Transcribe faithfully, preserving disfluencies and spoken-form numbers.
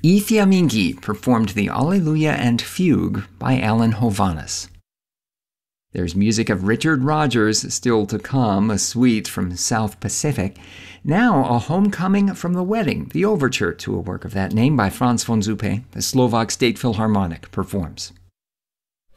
Ithyamingi performed the Alleluia and Fugue by Alan Hovhaness. There's music of Richard Rodgers still to come, a suite from South Pacific. Now, a homecoming from the wedding, the overture to a work of that name by Franz von Zupe, the Slovak State Philharmonic performs.